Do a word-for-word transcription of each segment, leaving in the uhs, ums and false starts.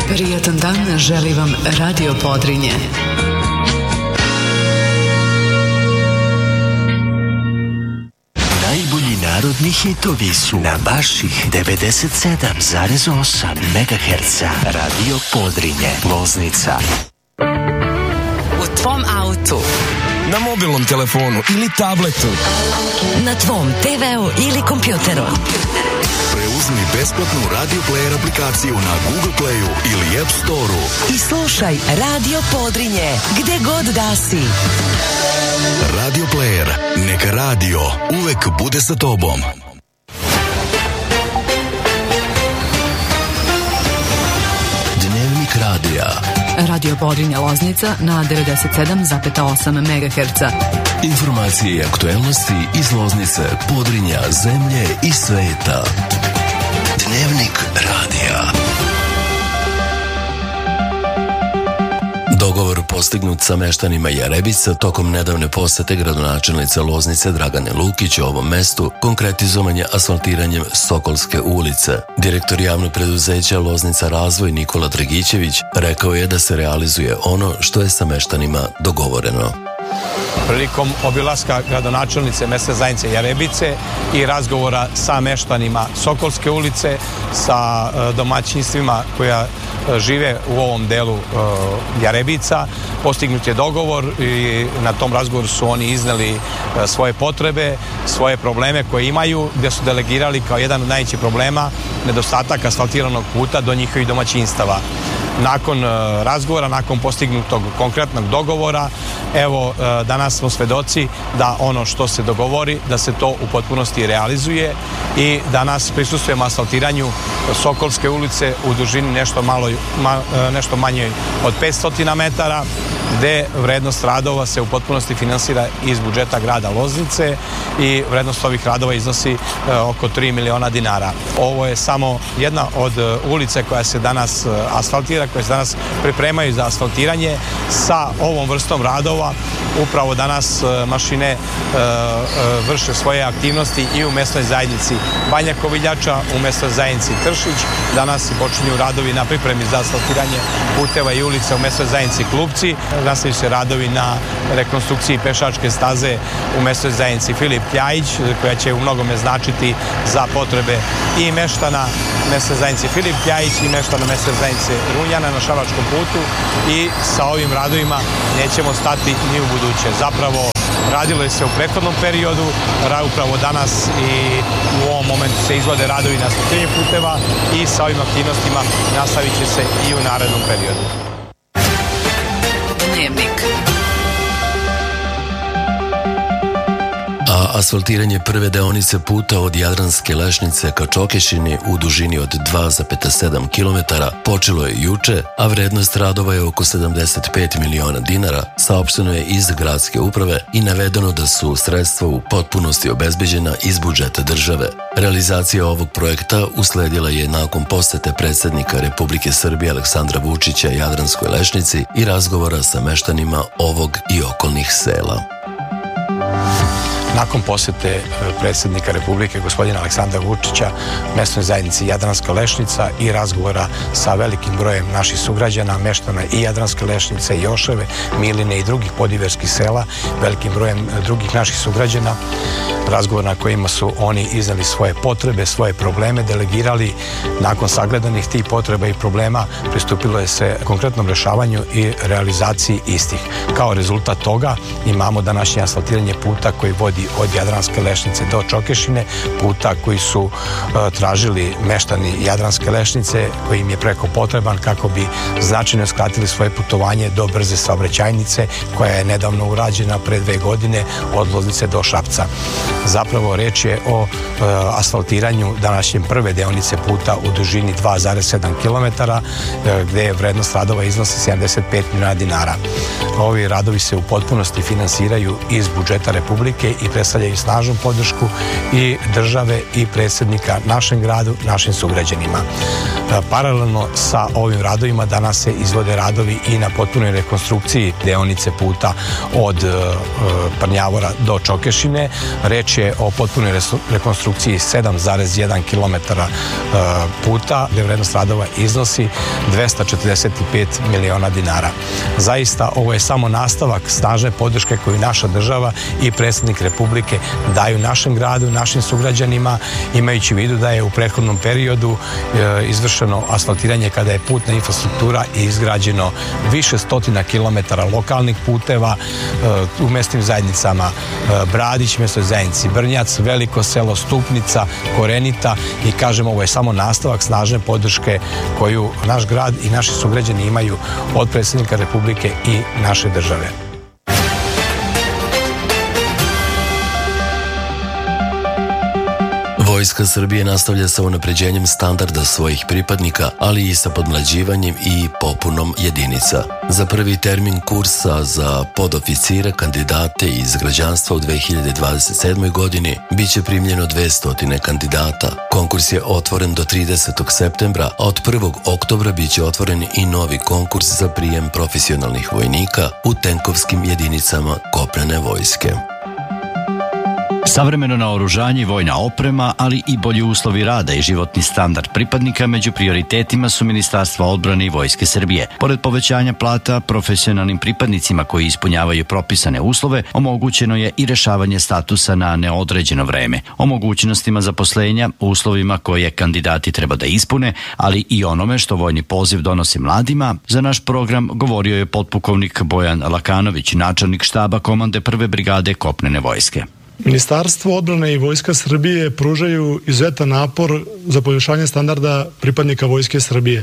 Prijatan dan želi vam Radio Podrinje. Najbolji narodni hitovi su na vaših devedeset sedam zarez osam megaherca. Radio Podrinje, Loznica. U tvom autu, na mobilnom telefonu ili tabletu, na tvom te veu ili kompjuteru. Preuzmi besplatnu Radio Player aplikaciju na Google Playu ili App Storeu i slušaj Radio Podrinje gde god da si. Radio Player, neka radio uvek bude sa tobom. Dnevnik radija. Radio Podrinje Loznica na devedeset sedam zarez osam megaherca. Informacije i aktuelnosti iz Loznice, Podrinja, zemlje i sveta. Dnevnik radija. Dogovor postignut sa meštanima Jarebica tokom nedavne posete gradonačelnice Loznice Dragane Lukić u ovom mestu konkretizovan je asfaltiranjem Sokolske ulice. Direktor javnog preduzeća Loznica Razvoj Nikola Dragićević rekao je da se realizuje ono što je sa meštanima dogovoreno. Prilikom obilaska gradonačelnice mesne zajednice Jarebice i razgovora sa meštanima Sokolske ulice, sa domaćinstvima koja žive u ovom delu Jarebica, postignut je dogovor i na tom razgovoru su oni izneli svoje potrebe, svoje probleme koje imaju, gde su delegirali kao jedan od najvećih problema nedostatak asfaltiranog puta do njihovih domaćinstava. Nakon razgovora, nakon postignutog konkretnog dogovora, evo danas smo svedoci da ono što se dogovori, da se to u potpunosti realizuje i danas prisustvujemo asfaltiranju Sokolske ulice u dužini nešto, malo, ma, nešto manje od petsto metara, gde vrednost radova se u potpunosti finansira iz budžeta grada Loznice i vrednost ovih radova iznosi oko tri miliona dinara. Ovo je samo jedna od ulice koja se danas asfaltira, koje se danas pripremaju za asfaltiranje. Sa ovom vrstom radova upravo danas mašine vrše svoje aktivnosti i u mesnoj zajednici Banja Koviljača, u mesnoj zajednici Tršić. Danas počinju radovi na pripremi za asfaltiranje puteva i ulica u mesnoj zajednici Klupci. Nastavljaju se radovi na rekonstrukciji pešačke staze u mesnoj zajednici Filip Kljajić, koja će u mnogome značiti za potrebe i meštana mesne zajednice Filip Kljajić i meštana mesne zajednice Runjana na Šabačkom putu, i sa ovim radovima nećemo stati ni u buduće. Zapravo radilo je se u prethodnom periodu, upravo danas i u ovom momentu se izvode radovi na asfaltiranju puteva i sa ovim aktivnostima nastavit će se i u narednom periodu. Dnevnik. A asfaltiranje prve deonice puta od Jadranske Lešnice ka Čokešini u dužini od dva zarez sedam kilometara počelo je juče, a vrednost radova je oko sedamdeset pet miliona dinara, saopšteno je iz gradske uprave i navedeno da su sredstva u potpunosti obezbeđena iz budžeta države. Realizacija ovog projekta usledila je nakon posete predsjednika Republike Srbije Aleksandra Vučića Jadranskoj Lešnici i razgovora sa meštanima ovog i okolnih sela. Nakon posete predsjednika Republike gospodina Aleksandra Vučića mesnoj zajednici Jadranska Lešnica i razgovora sa velikim brojem naših sugrađana, meštana i Jadranske Lešnice, i Joševe, Miline i drugih podiverskih sela, velikim brojem drugih naših sugrađana, razgovor na kojima su oni iznali svoje potrebe, svoje probleme, delegirali. Nakon sagledanih tih potreba i problema pristupilo je se konkretnom rešavanju i realizaciji istih. Kao rezultat toga imamo današnje asfaltiranje puta koji vodi od Jadranske Lešnice do Čokešine, puta koji su uh, tražili meštani Jadranske Lešnice, koji im je preko potreban kako bi značajno skratili svoje putovanje do brze saobraćajnice koja je nedavno urađena pre dve godine od Loznice do Šapca. Zapravo reč je o uh, asfaltiranju današnje prve deonice puta u dužini dva zarez sedam kilometara, uh, gde je vrednost radova iznosi sedamdeset pet miliona dinara. Ovi radovi se u potpunosti finansiraju iz budžeta Republike i pre predstavljaju snažnu podršku i države i predsjednika našem gradu, našim sugrađanima. Paralelno sa ovim radovima danas se izvode radovi i na potpunoj rekonstrukciji deonice puta od Prnjavora do Čokešine. Reč je o potpunoj rekonstrukciji sedam zarez jedan kilometara puta, gde vrednost radova iznosi dvesta četrdeset pet miliona dinara. Zaista, ovo je samo nastavak snažne podrške koju naša država i predsjednik Republike daju našem gradu, našim sugrađanima, imajući u vidu da je u prethodnom periodu izvršeno asfaltiranje kada je putna infrastruktura i izgrađeno više stotina kilometara lokalnih puteva u mestnim zajednicama Bradić, mestnoj zajednici Brnjac, Veliko selo, Stupnica, Korenita i kažem, ovo je samo nastavak snažne podrške koju naš grad i naši sugrađani imaju od predsjednika Republike i naše države. Vojska Srbije nastavlja sa unapređenjem standarda svojih pripadnika, ali i sa podmlađivanjem i popunom jedinica. Za prvi termin kursa za podoficire, kandidate iz građanstva u dve hiljade dvadeset sedmoj. godini biće primljeno dvesta kandidata. Konkurs je otvoren do tridesetog septembra, a od prvog oktobra biće otvoren i novi konkurs za prijem profesionalnih vojnika u tenkovskim jedinicama kopnene vojske. Savremeno naoružanje i vojna oprema, ali i bolji uslovi rada i životni standard pripadnika među prioritetima su Ministarstva odbrane i Vojske Srbije. Pored povećanja plata profesionalnim pripadnicima koji ispunjavaju propisane uslove, omogućeno je i rešavanje statusa na neodređeno vreme, o mogućnostima zaposlenja, uslovima koje kandidati treba da ispune, ali i onome što vojni poziv donosi mladima. Za naš program govorio je potpukovnik Bojan Lakanović, načelnik štaba komande prve brigade kopnene vojske. Ministarstvo odbrane i Vojska Srbije pružaju izuzetan napor za poboljšanje standarda pripadnika Vojske Srbije.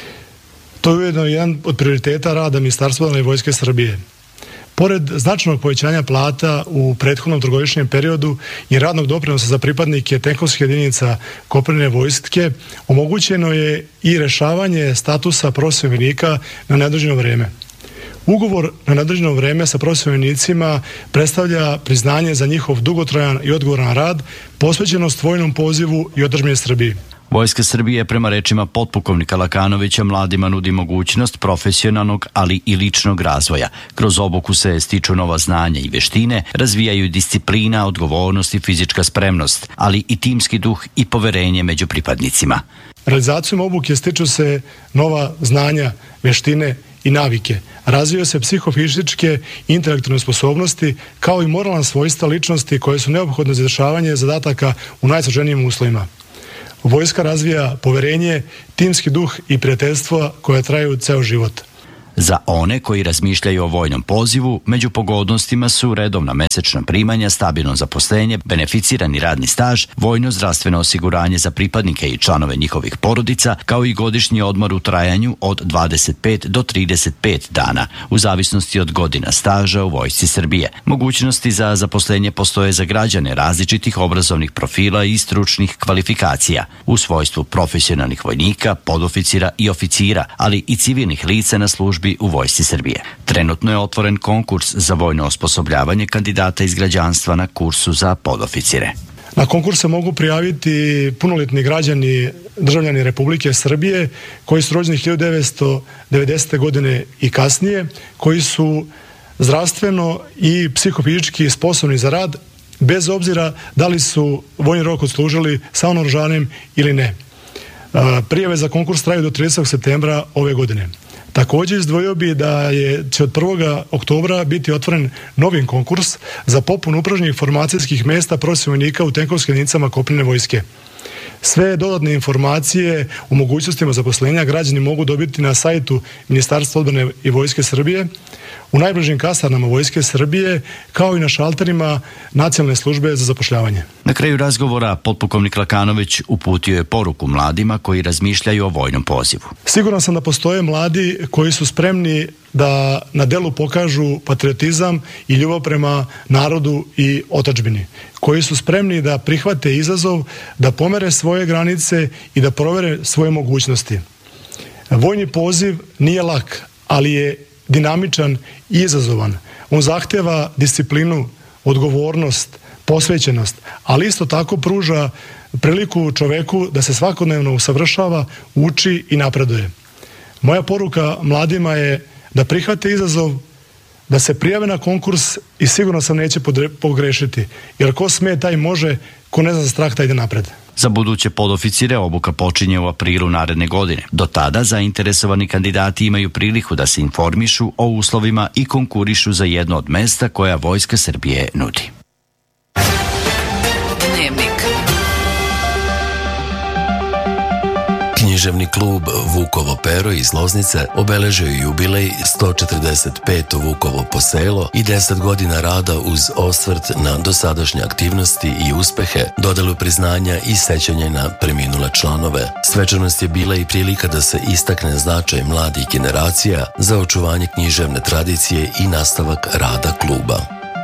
To je ujedno jedan od prioriteta rada Ministarstva odbrane i Vojske Srbije. Pored značajnog povećanja plata u prethodnom trogodišnjem periodu i radnog doprinosa za pripadnike tenkovskih jedinica kopnene vojske, omogućeno je i rešavanje statusa profesionalnih vojnika na neodređeno vreme. Ugovor na neodređeno vreme sa profesionalnim vojnicima predstavlja priznanje za njihov dugotrajan i odgovoran rad, posvećenost vojnom pozivu i odbrani Srbiji. Vojska Srbije, prema rečima potpukovnika Lakanovića, mladima nudi mogućnost profesionalnog, ali i ličnog razvoja. Kroz obuku se stiču nova znanja i veštine, razvijaju disciplina, odgovornost i fizička spremnost, ali i timski duh i poverenje među pripadnicima. Realizacijom obuke stiču se nova znanja, veštine i navike. Razvijaju se psihofizičke i intelektualne sposobnosti, kao i moralna svojstva ličnosti koje su neophodne za izvršavanje zadataka u najsloženijim uslovima. Vojska razvija poverenje, timski duh i prijateljstva koje traju ceo život. Za one koji razmišljaju o vojnom pozivu, među pogodnostima su redovna mesečna primanja, stabilno zaposlenje, beneficirani radni staž, vojno zdravstveno osiguranje za pripadnike i članove njihovih porodica, kao i godišnji odmor u trajanju od dvadeset pet do trideset pet dana, u zavisnosti od godina staža u Vojsci Srbije. Mogućnosti za zaposlenje postoje za građane različitih obrazovnih profila i stručnih kvalifikacija, u svojstvu profesionalnih vojnika, podoficira i oficira, ali i civilnih lica na službi u Vojsci Srbije. Trenutno je otvoren konkurs za vojno osposobljavanje kandidata iz građanstva na kursu za podoficire. Na konkurs se mogu prijaviti punoletni građani, državljani Republike Srbije koji su rođeni hiljadu devetsto devedesete. godine i kasnije, koji su zdravstveno i psihofizički sposobni za rad, bez obzira da li su vojni rok odslužili sa naoružanjem ili ne. Prijave za konkurs traju do tridesetog septembra ove godine. Također izdvojio bi da je, će od prvog oktobra biti otvoren novi konkurs za popunu upražnjenih formacijskih mesta profesionalnih vojnika u tenkovskim jedinicama kopnene vojske. Sve dodatne informacije o mogućnostima zaposlenja građani mogu dobiti na sajtu Ministarstva odbrane i Vojske Srbije, u najbližim kasarnama Vojske Srbije, kao i na šalterima Nacionalne službe za zapošljavanje. Na kraju razgovora potpukovnik Lakanović uputio je poruku mladima koji razmišljaju o vojnom pozivu. Siguran sam da postoje mladi koji su spremni da na delu pokažu patriotizam i ljubav prema narodu i otadžbini, koji su spremni da prihvate izazov, da pomere svoje granice i da provere svoje mogućnosti. Vojni poziv nije lak, ali je dinamičan i izazovan. On zahteva disciplinu, odgovornost, posvećenost, ali isto tako pruža priliku čoveku da se svakodnevno usavršava, uči i napreduje. Moja poruka mladima je da prihvate izazov, da se prijave na konkurs i sigurno sam neće pogrešiti, jer ko sme taj može, ko ne zna za strah taj ide napred. Za buduće podoficire obuka počinje u aprilu naredne godine. Do tada zainteresovani kandidati imaju priliku da se informišu o uslovima i konkurišu za jedno od mesta koja Vojska Srbije nudi. Dnevnik. Književni klub Vukovo pero iz Loznice obeležio je jubilej sto četrdeset peto Vukovo poselo i deset godina rada uz osvrt na dosadašnje aktivnosti i uspehe, dodelu priznanja i sećanje na preminule članove. Svečanost je bila i prilika da se istakne značaj mladih generacija za očuvanje književne tradicije i nastavak rada kluba.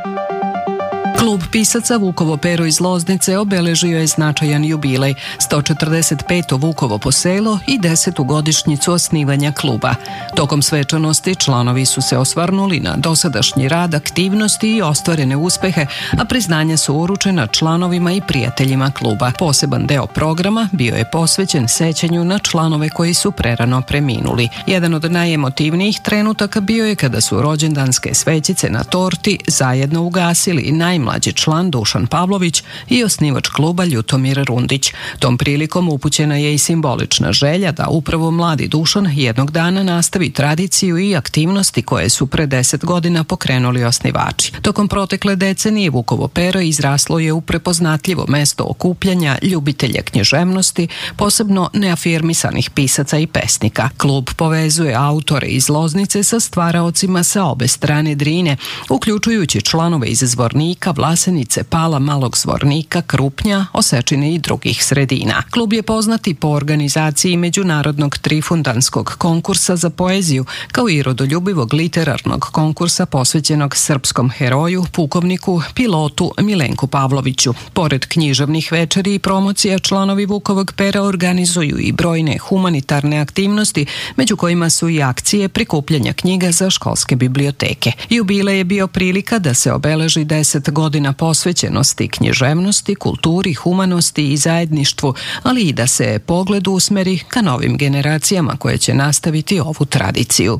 Klub pisaca Vukovo pero iz Loznice obeležio je značajan jubilej, sto četrdeset peto Vukovo poselo i desetu godišnjicu osnivanja kluba. Tokom svečanosti članovi su se osvarnuli na dosadašnji rad, aktivnosti i ostvarene uspehe, a priznanja su uručena članovima i prijateljima kluba. Poseban deo programa bio je posvećen sećanju na članove koji su prerano preminuli. Jedan od najemotivnijih trenutaka bio je kada su rođendanske svećice na torti zajedno ugasili najmlađi mlađi član Dušan Pavlović i osnivač kluba Ljutomir Rundić. Tom prilikom upućena je i simbolična želja da upravo mladi Dušan jednog dana nastavi tradiciju i aktivnosti koje su pre deset godina pokrenuli osnivači. Tokom protekle decenije Vukovo pero izraslo je u prepoznatljivo mesto okupljanja ljubitelja književnosti, posebno neafirmisanih pisaca i pesnika. Klub povezuje autore iz Loznice sa stvaraocima sa obe strane Drine, uključujući članove iz Zvornika, Vlasenice, Pala, Malog Zvornika, Krupnja, Osečine i drugih sredina. Klub je poznati po organizaciji međunarodnog trifundanskog konkursa za poeziju, kao i rodoljubivog literarnog konkursa posvećenog srpskom heroju, pukovniku, pilotu Milenku Pavloviću. Pored književnih večeri i promocija, članovi Vukovog pera organizuju i brojne humanitarne aktivnosti, među kojima su i akcije prikupljanja knjiga za školske biblioteke. Jubilej je bio prilika da se obeleži deset godina posvećenosti književnosti, kulturi, humanosti i zajedništvu, ali i da se pogled usmeri ka novim generacijama koje će nastaviti ovu tradiciju.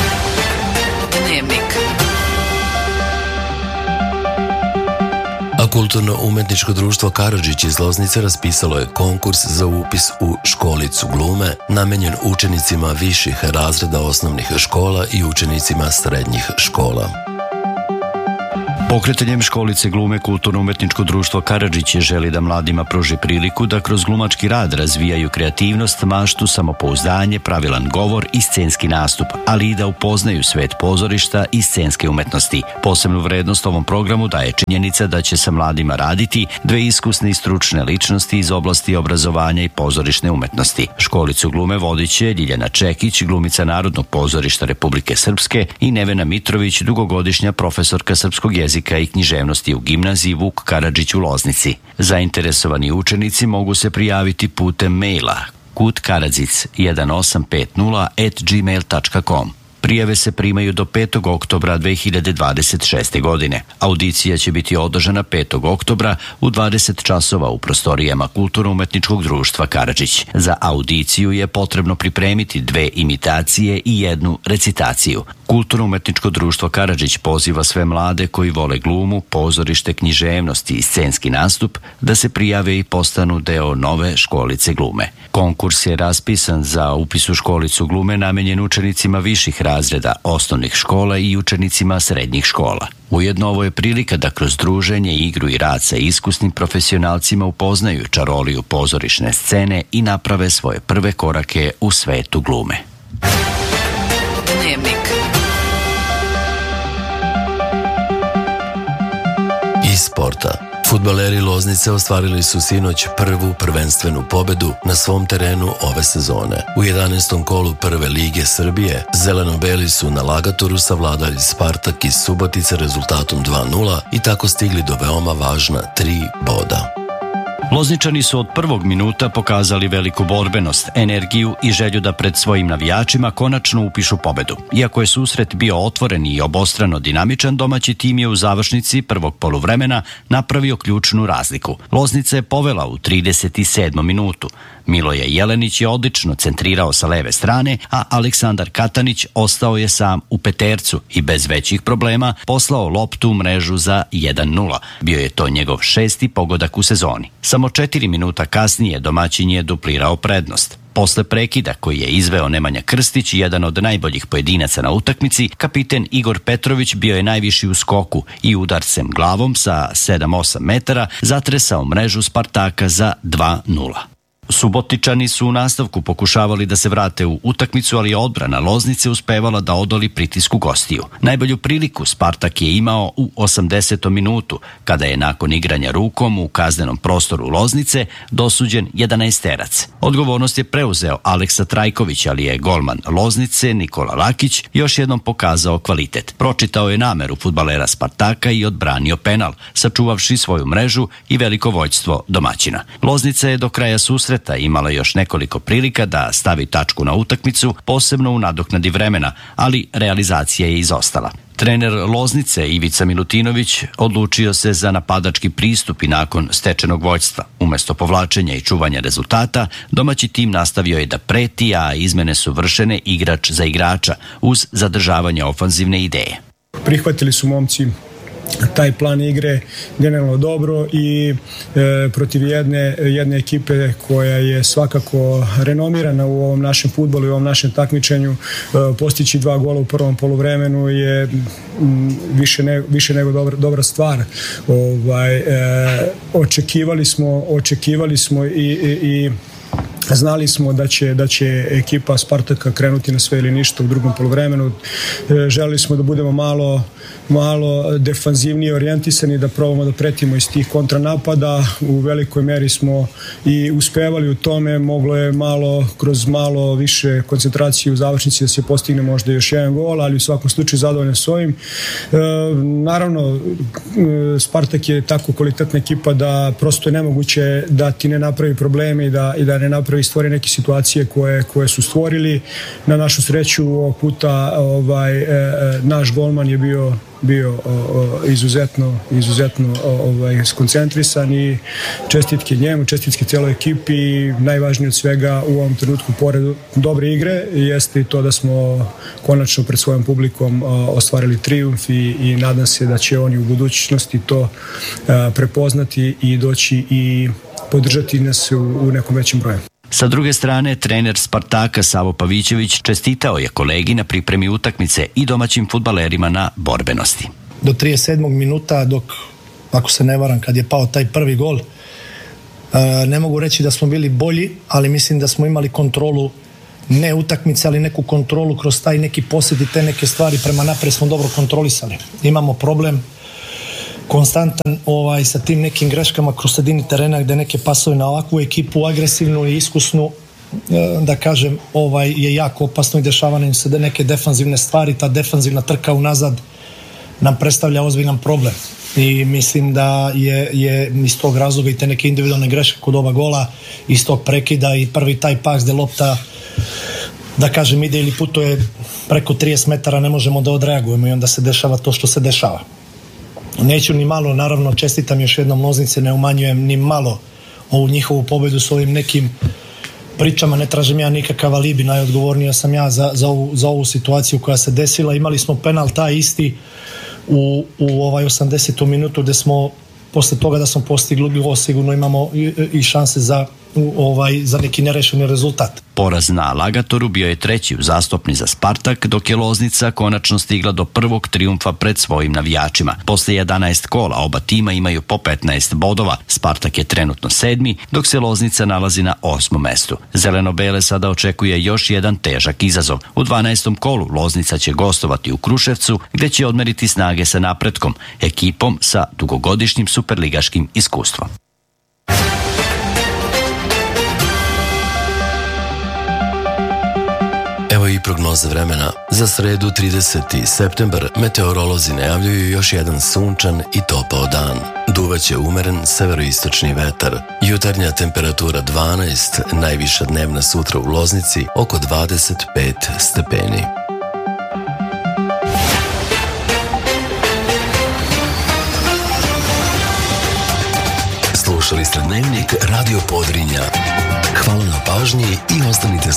Dnevnik. A Kulturno-umetničko društvo Karadžić iz Loznice raspisalo je konkurs za upis u školicu glume namenjen učenicima viših razreda osnovnih škola i učenicima srednjih škola. Pokretanjem školice glume Kulturno-umetničko društvo Karadžić želi da mladima pruži priliku da kroz glumački rad razvijaju kreativnost, maštu, samopouzdanje, pravilan govor i scenski nastup, ali i da upoznaju svet pozorišta i scenske umetnosti. Posebnu vrednost ovom programu daje činjenica da će sa mladima raditi dve iskusne i stručne ličnosti iz oblasti obrazovanja i pozorišne umetnosti. Školicu glume vodit će Ljiljana Čekić, glumica Narodnog pozorišta Republike Srpske, i Nevena Mitrović, dugogodišnja profesorka srpskog jezika i književnosti u gimnaziji Vuk Karadžić u Loznici. Zainteresovani učenici mogu se prijaviti putem maila kutkaradžic jedan osam pet nula at gmail tačka com. Prijave se primaju do petog oktobra dve hiljade dvadeset šeste. godine. Audicija će biti održana petog oktobra u dvadeset časova u prostorijama Kulturno-umetničkog društva Karadžić. Za audiciju je potrebno pripremiti dve imitacije i jednu recitaciju. Kulturno-umetničko društvo Karadžić poziva sve mlade koji vole glumu, pozorište, književnost i scenski nastup da se prijave i postanu deo nove školice glume. Konkurs je raspisan za upis u školicu glume namenjen učenicima viših razreda osnovnih škola i učenicima srednjih škola. Ujedno ovo je prilika da kroz druženje, igru i rad sa iskusnim profesionalcima upoznaju čaroliju pozorišne scene i naprave svoje prve korake u svetu glume. Dnevnik. Iz sporta. Fudbaleri Loznice ostvarili su sinoć prvu prvenstvenu pobedu na svom terenu ove sezone. U jedanaestom kolu Prve lige Srbije zeleno-beli su na Lagatoru savladali Spartak iz Subotice rezultatom dva nula i tako stigli do veoma važna tri boda. Lozničani su od prvog minuta pokazali veliku borbenost, energiju i želju da pred svojim navijačima konačno upišu pobedu. Iako je susret bio otvoren i obostrano dinamičan, domaći tim je u završnici prvog poluvremena napravio ključnu razliku. Loznica je povela u trideset sedmom minutu. Miloje Jelenić je odlično centrirao sa leve strane, a Aleksandar Katanić ostao je sam u petercu i bez većih problema poslao loptu u mrežu za jedan nula. Bio je to njegov šesti pogodak u sezoni. Samo četiri minuta kasnije domaćin je duplirao prednost. Posle prekida koji je izveo Nemanja Krstić, jedan od najboljih pojedinaca na utakmici, kapiten Igor Petrović bio je najviši u skoku i udarcem glavom sa sedam osam metara zatresao mrežu Spartaka za dva nula. Subotičani su u nastavku pokušavali da se vrate u utakmicu, ali je odbrana Loznice uspevala da odoli pritisku gostiju. Najbolju priliku Spartak je imao u osamdesetom minutu, kada je nakon igranja rukom u kaznenom prostoru Loznice dosuđen jedanaesterac. Odgovornost je preuzeo Aleksa Trajković, ali je golman Loznice Nikola Lakić još jednom pokazao kvalitet. Pročitao je nameru fudbalera Spartaka i odbranio penal, sačuvavši svoju mrežu i veliko vođstvo domaćina. Loznica je do kraja susreta imala još nekoliko prilika da stavi tačku na utakmicu, posebno u nadoknadi vremena, ali realizacija je izostala. Trener Loznice Ivica Milutinović odlučio se za napadački pristup i nakon stečenog vođstva. Umesto povlačenja i čuvanja rezultata, domaći tim nastavio je da preti, a izmene su vršene igrač za igrača uz zadržavanje ofanzivne ideje. Prihvatili su momci taj plan igre generalno dobro i e, protiv jedne, jedne ekipe koja je svakako renomirana u ovom našem fudbalu i u ovom našem takmičenju, e, postići dva gola u prvom poluvremenu je m, više, ne, više nego dobra, dobra stvar. Ovaj, e, očekivali smo, očekivali smo i, i, i znali smo da će, da će ekipa Spartaka krenuti na sve ili ništa u drugom poluvremenu. E, želeli smo da budemo malo malo defanzivnije orijentisani, da probamo da pretimo iz tih kontranapada. U velikoj meri smo i uspevali u tome. Moglo je malo, kroz malo više koncentracije u završnici da se postigne možda još jedan gol, ali u svakom slučaju zadovoljan s ovim. E, naravno, Spartak je tako kvalitetna ekipa da prosto je nemoguće da ti ne napravi probleme i da, i da ne napravi stvori neke situacije koje, koje su stvorili. Na našu sreću ovog puta ovaj, e, naš golman je bio bio o, o, izuzetno, izuzetno o, ovaj, skoncentrisan i čestitke njemu, čestitke cijeloj ekipi i najvažnije od svega u ovom trenutku pored dobre igre jeste i to da smo konačno pred svojom publikom o, ostvarili trijumf i, i nadam se da će oni u budućnosti to a, prepoznati i doći i podržati nas u, u nekom većem broju. Sa druge strane, trener Spartaka Savo Pavićević čestitao je kolegi na pripremi utakmice i domaćim fudbalerima na borbenosti. Do trideset sedmog minuta, dok, ako se ne varam, kad je pao taj prvi gol, ne mogu reći da smo bili bolji, ali mislim da smo imali kontrolu, ne utakmice, ali neku kontrolu kroz taj neki posjed i te neke stvari prema napred smo dobro kontrolisali. Imamo problem konstantan ovaj, sa tim nekim greškama kroz sredini terena gde neke pasove na ovakvu ekipu, agresivnu i iskusnu, da kažem, ovaj, je jako opasno i dešavane im se da neke defanzivne stvari, ta defanzivna trka unazad nam predstavlja ozbiljan problem i mislim da je, je iz tog razloga i te neke individualne greške kod oba gola, iz tog prekida i prvi taj pas gde lopta, da kažem, ide ili putuje preko trideset metara, ne možemo da odreagujemo i onda se dešava to što se dešava. Neću ni malo, naravno, čestitam još jednom Loznice, ne umanjujem ni malo ovu njihovu pobedu s ovim nekim pričama, ne tražim ja nikakav alibi, najodgovornija sam ja za, za, ovu, za ovu situaciju koja se desila. Imali smo penal taj isti u, u ovaj osamdesetom minutu gde smo, posle toga da smo postigli gol, sigurno imamo i, i šanse za, ovaj, za neki nerešeni rezultat. Poraz na Lagatoru bio je treći uzastopni za Spartak, dok je Loznica konačno stigla do prvog trijumfa pred svojim navijačima. Posle jedanaest kola oba tima imaju po petnaest bodova. Spartak je trenutno sedmi, dok se Loznica nalazi na osmom mestu. Zeleno-bele sada očekuje još jedan težak izazov. U dvanaestom kolu Loznica će gostovati u Kruševcu, gde će odmeriti snage sa Napretkom, ekipom sa dugogodišnjim superligaškim iskustvom. Evo i prognoza prognoze vremena. Za sredu trideseti septembar meteorolozi najavljuju još jedan sunčan i topao dan. Duvaće umeren severoistočni vetar. Jutarnja temperatura dvanaest, najviša dnevna sutra u Loznici oko dvadeset pet stepeni. Slušali ste Dnevnik Radio Podrinja. Hvala na pažnji i ostanite